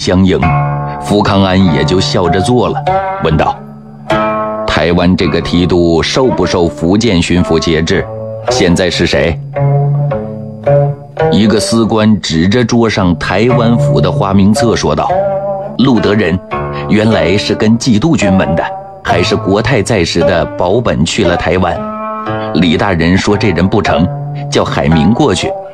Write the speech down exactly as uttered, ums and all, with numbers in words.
相迎，福康安也就笑着做了，问道：台湾这个提督受不受福建巡抚节制？现在是谁？一个司官指着桌上台湾府的花名册说道：陆德仁，原来是跟济度军门的，还是国泰在时的保本去了台湾。李大人说这人不成，叫海明过去